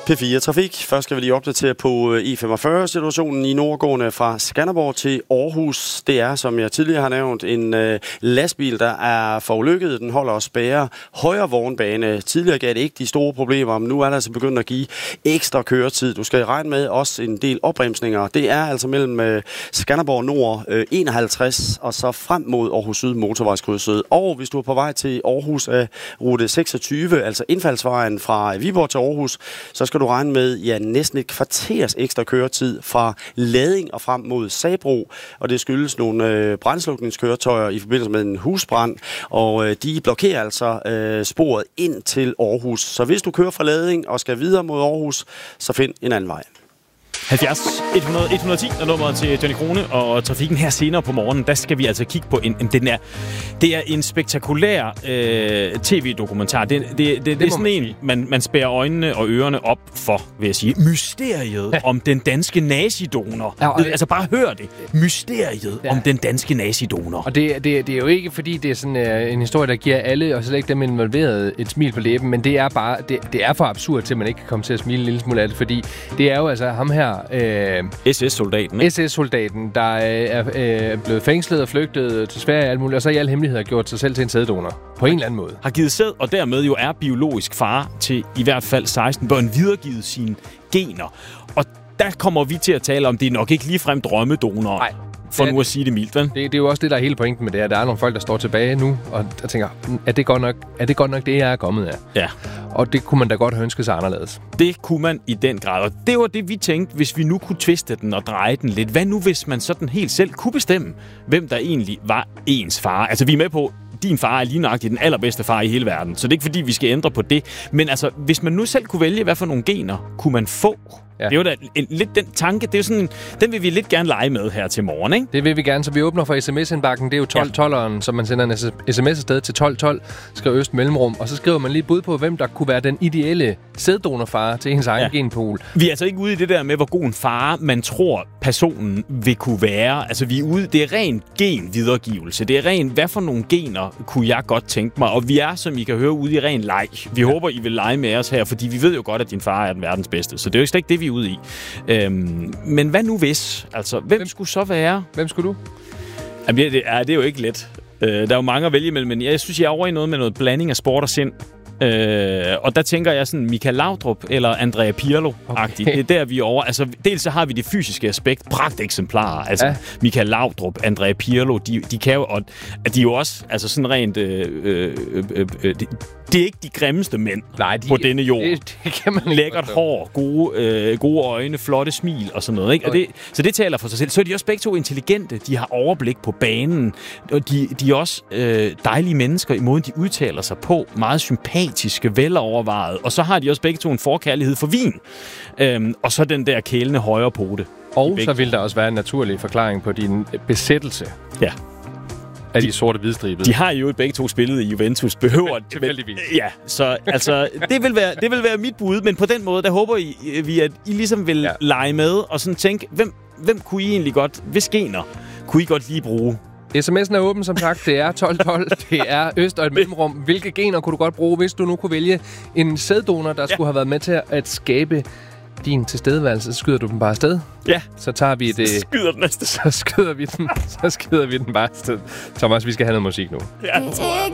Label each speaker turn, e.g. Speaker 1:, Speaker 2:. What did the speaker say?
Speaker 1: P4 Trafik. Først skal vi lige opdatere på E45-situationen i nordgående fra Skanderborg til Aarhus. Det er, som jeg tidligere har nævnt, en lastbil, der er forulykket. Den holder og spærrer højre vognbane. Tidligere gav det ikke de store problemer, men nu er der altså begyndt at give ekstra køretid. Du skal regne med også en del opbremsninger. Det er altså mellem Skanderborg Nord 51 og så frem mod Aarhus Syd motorvejskrydset. Og hvis du er på vej til Aarhus af rute 26, altså indfaldsvejen fra Viborg til Aarhus, så skal du regne med næsten et kvarters ekstra køretid fra Lading og frem mod Sabro, og det skyldes nogle brandslukningskøretøjer i forbindelse med en husbrand, og de blokerer altså sporet ind til Aarhus. Så hvis du kører fra Lading og skal videre mod Aarhus, så find en anden vej.
Speaker 2: 70 100 110 er nummeret til Johnny Krone, og trafikken her senere på morgenen, der skal vi altså kigge på det er en spektakulær tv-dokumentar. Det er sådan en, man spærrer øjnene og ørerne op for, vil jeg sige. Mysteriet om den danske nazidonor. Ja, altså bare hør det. Mysteriet om den danske nazidonor.
Speaker 3: Og det er jo ikke, fordi det er sådan en historie, der giver alle, og slet ikke dem involveret, et smil på læben, men det er bare, det er for absurd til, at man ikke kan komme til at smile en lille smule af det, fordi det er jo altså ham her,
Speaker 2: SS-soldaten,
Speaker 3: SS-soldaten, der er blevet fængslet og flygtet til Sverige og alt muligt, og så i al hemmelighed har gjort sig selv til en sæddonor. På en eller anden måde.
Speaker 2: Har givet sæd, og dermed jo er biologisk far til i hvert fald 16 børn, videregivet sine gener. Og der kommer vi til at tale om, det er nok ikke ligefrem drømmedonorer. Nej. For nu at sige det mildt, vel? Det
Speaker 3: er jo også det, der er hele pointen med det her. Der er nogle folk, der står tilbage nu, og der tænker, er det godt nok det, jeg er kommet af?
Speaker 2: Ja.
Speaker 3: Og det kunne man da godt have ønsket sig anderledes.
Speaker 2: Det kunne man i den grad. Og det var det, vi tænkte, hvis vi nu kunne twiste den og dreje den lidt. Hvad nu, hvis man sådan helt selv kunne bestemme, hvem der egentlig var ens far? Altså, vi er med på, din far er lige nøjagtigt den allerbedste far i hele verden. Så det er ikke, fordi vi skal ændre på det. Men altså, hvis man nu selv kunne vælge, hvad for nogle gener kunne man få? Ja. Det er jo da lidt den tanke, det er jo sådan, den vil vi lidt gerne lege med her til morgen, ikke?
Speaker 3: Det vil vi gerne, så vi åbner for sms-indbakken. Det er jo 12-12'eren, så man sender en sms afsted til 1212, skriver øst mellemrum, og så skriver man lige bud på, hvem der kunne være den ideelle sæddonorfar til ens egen genpool.
Speaker 2: Vi er altså ikke ude i det der med, hvor god en far man tror, personen vil kunne være. Altså, vi er ude, det er ren genvidergivelse. Det er ren, hvad for nogle gener kunne jeg godt tænke mig? Og vi er, som I kan høre, ude i ren leg. Vi håber, I vil lege med os her, fordi vi ved jo godt, at din far er den verdens bedste. Så det er jo ikke det, vi er ude i. Men hvad nu hvis? Altså, hvem skulle så være?
Speaker 3: Hvem skulle du?
Speaker 2: Jamen, det er jo ikke let. Der er jo mange at vælge mellem, men jeg synes, jeg er over i noget med noget blanding af sport og sind. Og der tænker jeg sådan Michael Laudrup eller Andrea Pirlo-agtigt. Okay. Det er der, vi er over. Altså, dels så har vi det fysiske aspekt, pragteksemplarer. Altså, Michael Laudrup, Andrea Pirlo, de kan jo, og de er jo også, altså sådan rent, det er ikke de grimmeste mænd på denne jord.
Speaker 3: Det kan man
Speaker 2: lækkert hår, gode øjne, flotte smil og sådan noget, ikke? Okay. Så det taler for sig selv. Så er de også begge to intelligente. De har overblik på banen. Og de er også dejlige mennesker i måden, de udtaler sig på. Meget sympatiske, velovervejet. Og så har de også begge to en forkærlighed for vin. Og så den der kælende højre pote.
Speaker 3: Og så vil der også være en naturlig forklaring på din besættelse.
Speaker 2: Ja.
Speaker 3: Af de sorte hvidstribede.
Speaker 2: De har jo begge to spillet i Juventus. Behøver
Speaker 3: tilfældigvis.
Speaker 2: Ja, så altså, det vil være mit bud, men på den måde, der håber vi, at I ligesom vil lege med og sådan tænke, hvem kunne I egentlig godt, hvis gener, kunne I godt lige bruge?
Speaker 3: SMS'en er åben, som sagt. Det er 1212. Det er øst og et mellemrum. Hvilke gener kunne du godt bruge, hvis du nu kunne vælge en sæddonor, der skulle have været med til at skabe din tilstedeværelse? Så skyder du den bare afsted.
Speaker 2: Ja.
Speaker 3: Så tager vi det.
Speaker 2: Så
Speaker 3: skyder vi den bare afsted. Thomas, vi skal have noget musik nu.
Speaker 2: Ja,